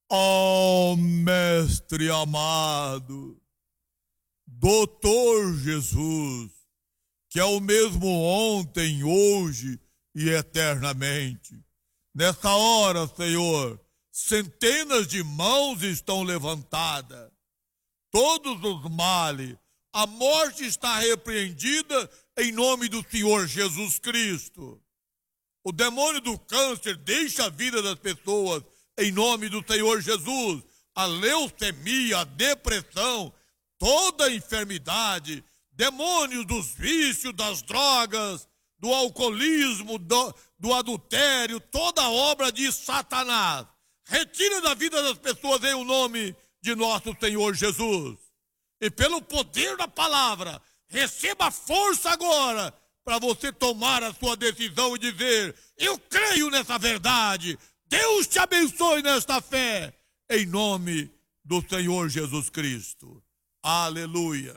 Ó Mestre amado, Doutor Jesus, que é o mesmo ontem, hoje e eternamente. Nessa hora, Senhor, centenas de mãos estão levantadas. Todos os males, a morte está repreendida em nome do Senhor Jesus Cristo. O demônio do câncer deixa a vida das pessoas em nome do Senhor Jesus. A leucemia, a depressão, toda a enfermidade, demônios dos vícios, das drogas, do alcoolismo, do adultério, toda obra de Satanás. Retira da vida das pessoas em o nome de nosso Senhor Jesus. E pelo poder da palavra, receba força agora para você tomar a sua decisão e dizer: eu creio nessa verdade. Deus te abençoe nesta fé, em nome do Senhor Jesus Cristo. Aleluia.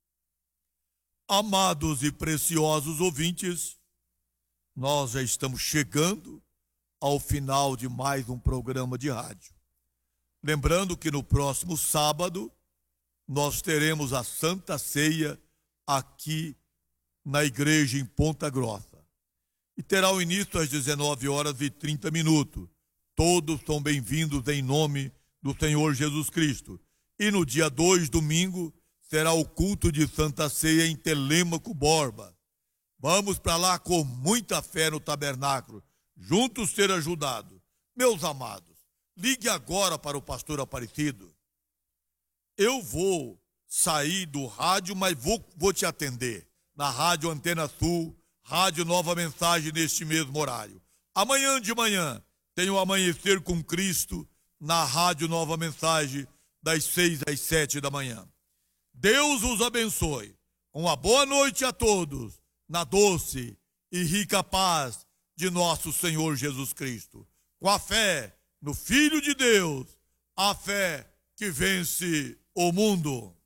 Amados e preciosos ouvintes, nós já estamos chegando ao final de mais um programa de rádio. Lembrando que no próximo sábado nós teremos a Santa Ceia aqui na igreja em Ponta Grossa. E terá o início às 19h30. Todos são bem-vindos em nome do Senhor Jesus Cristo. E no dia 2, domingo, será o culto de Santa Ceia em Telêmaco Borba. Vamos para lá com muita fé no tabernáculo, juntos ser ajudados. Meus amados, ligue agora para o pastor Aparecido. Eu vou sair do rádio, mas vou te atender. Na Rádio Antena Sul, Rádio Nova Mensagem, neste mesmo horário. Amanhã de manhã, tem o Amanhecer com Cristo, na Rádio Nova Mensagem, das 6 às 7 da manhã. Deus os abençoe. Uma boa noite a todos, na doce e rica paz de nosso Senhor Jesus Cristo. Com a fé no Filho de Deus, a fé que vence o mundo.